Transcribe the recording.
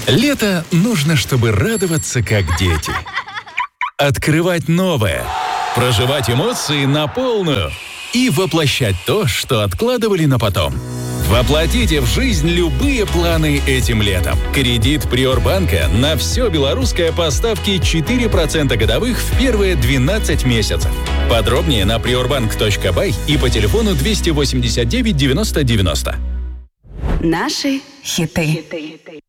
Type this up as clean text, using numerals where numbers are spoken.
Лето нужно, чтобы радоваться, как дети. Открывать новое, проживать эмоции на полную и воплощать то, что откладывали на потом. Воплотите в жизнь любые планы этим летом. Кредит Приорбанка на все белорусское по ставке 4% годовых в первые 12 месяцев. Подробнее на priorbank.by и по телефону 289 90 90. Наши хиты.